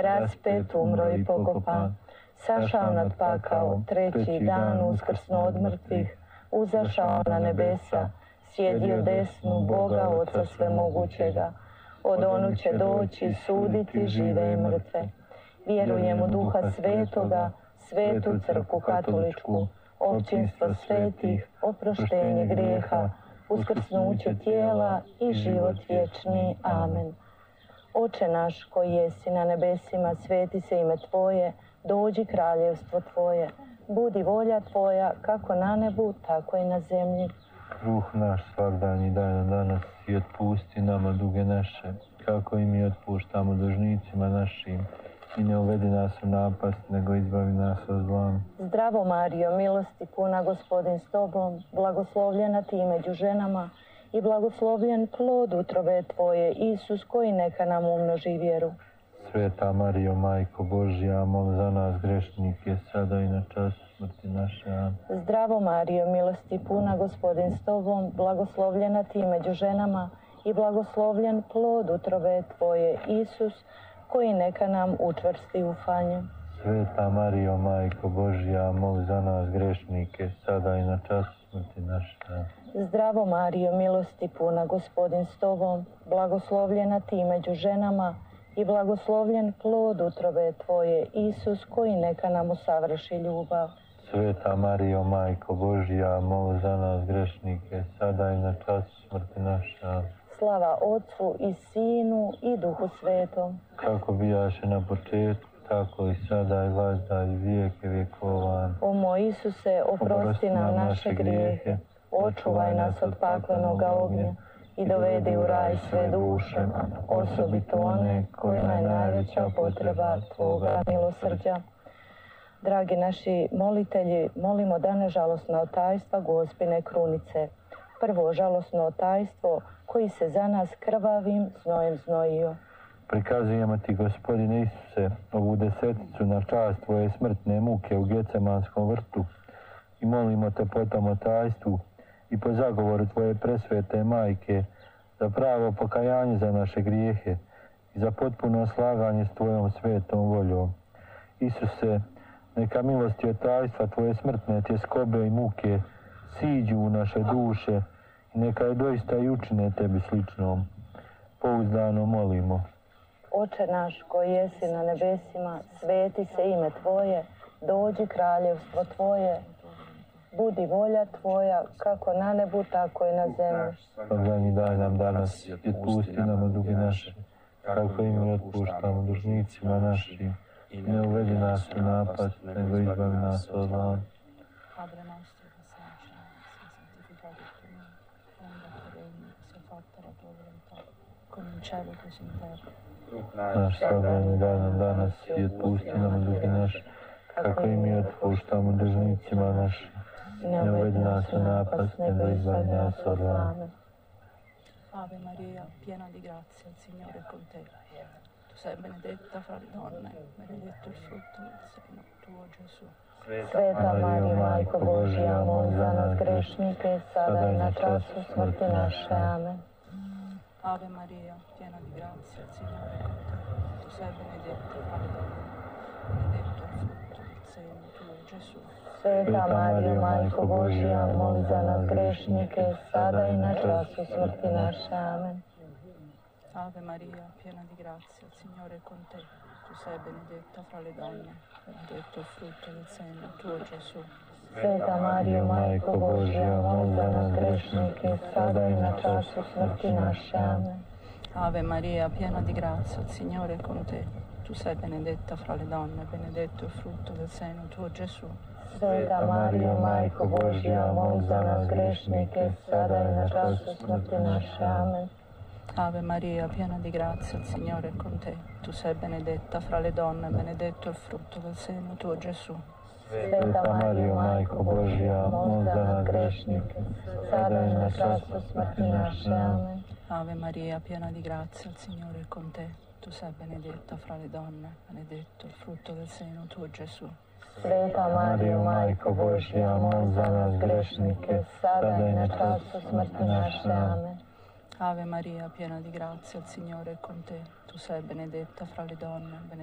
raspet, umro i pokopan, sašao nad pakao, treći dan uskrsno od mrtvih, uzašao na nebesa, sjedio desnu Boga Oca Svemogućega, od onu će doći suditi žive i mrtve. Vjerujem u Duha Svetoga, Svetu Crkvu Katoličku, općinstvo svetih, oproštenje grijeha, uskrsnuće tijela i život vječni. Amen. Oče naš koji jesi na nebesima, sveti se ime Tvoje, dođi kraljevstvo Tvoje, budi volja Tvoja kako na nebu, tako i na zemlji. Kruh naš svagdanji daj nam danas i otpusti nama duge naše, kako i mi otpuštamo dužnicima našim. I ne uvedi nas u napast, nego izbavi nas od zla. Zdravo Marijo, milosti puna, Gospodin s Tobom, blagoslovljena Ti među ženama i blagoslovljen plod utrobe Tvoje, Isus, koji neka nam umnoži vjeru. Sveta Marijo, Majko Božja, moli za nas grešnike, sada i na času smrti naše. Amen. Zdravo Marijo, milosti puna, Gospodin s Tobom, blagoslovljena Ti među ženama i blagoslovljen plod utrobe Tvoje, Isus, koji neka nam učvrsti ufanje. Sveta Marijo, Majko Božja, moli za nas grešnike, sada i na času smrti naše. Amen. Zdravo Marijo, milosti puna, Gospodin s Tobom, blagoslovljena Ti među ženama i blagoslovljen plod utrobe Tvoje, Isus, koji neka nam usavrši ljubav. Sveta Marijo, Majko Božja, moli za nas grešnike, sada i na času smrti naše. Amen. Slava Otcu i Sinu i Duhu Svetom. Kako bijaše na početku, tako i sada i vazda i vijeke vjekova. O moj Isuse, oprosti nam naše grijehe, očuvaj nas od paklenoga ognja i dovedi u raj sve duše, osobito one kojima je najveća potreba Tvoga milosrđa. Dragi naši molitelji, molimo dane žalosna tajstva Gospine krunice. Prvo žalosno tajstvo koji se za nas krvavim znojem znojio. Prikazujemo Ti, Gospodine Isuse, ovu deseticu na čast Tvoje smrtne muke u Gecemanskom vrtu i molimo Te po tom tajstvu i po zagovoru Tvoje presvete majke za pravo pokajanje za naše grijehe i za potpuno slaganje s Tvojom svetom voljom. Isuse, neka milosti od tajstva Tvoje smrtne tjeskobe i muke siđu u naše duše i neka je doista i učine Tebi sličnom. Pouzdano molimo. Oče naš koji jesi na nebesima, sveti se ime Tvoje, dođi kraljevstvo Tvoje, budi volja Tvoja kako na nebu, tako i na zemlji. Svagdanji daj nam danas i otpusti nama duge naše, kako i mi otpuštamo dužnicima našim. I ne uvedi nas u napast, nego izbavi nas od zla. Padre nostro che sei in cielo, sia santificato il tuo nome, venga il tuo regno, sia fatta la tua volontà, come in cielo così in terra. Naš svagdanji daj nam danas i otpusti nama duge naše, kako i mi otpuštamo dužnicima našim. Ne uvedi nas u napast, nego izbavi nas od zla. Ave Maria, piena di grazia, il Signore è con te. Tu sei benedetta fra le donne, benedetto il frutto del seno tuo, Gesù. Sveta Marijo, Majko Božja, moli za nas grešnike, sada i na času smrti naše. Amen. Ave Maria, piena di grazia, il Signore è con te. Tu sei benedetta fra le donne, benedetto il frutto del seno tuo, Gesù. Sveta Marijo, Majko Božja, moli za nas grešnike, sada i na času smrti naše. Amen. Ave Maria, piena di grazia, il Signore è con te. Tu sei benedetta fra le donne, benedetto il frutto del seno tuo, Gesù. Sveta Marijo, Majko Božja, moli za nas grešnike, sada i na času smrti naše. Amen. Ave Maria, piena di grazia, il Signore è con te. Tu sei benedetta fra le donne, benedetto il frutto del seno tuo, Gesù. Sveta Marijo, Majko Božja, moli za nas grešnike, sada i na času smrti naše. Amen. Ave Maria, piena di grazia, il Signore è con te. Tu sei benedetta fra le donne, benedetto il frutto del seno tuo, Gesù. Sveta Marijo, Majko Božja, moli za nas grešnike, sada i na času smrti naše. Amen. Ave Maria, piena di grazia, il Signore è con te. Tu sei benedetta fra le donne, benedetto il frutto del seno tuo, Gesù. Sveta Marijo, Majko Božja, moli za nas grešnike, sada i na času smrti naše. Amen. Ave Maria, piena di grazia, il Signore è con te. Tu sei benedetta fra le donne, benedetto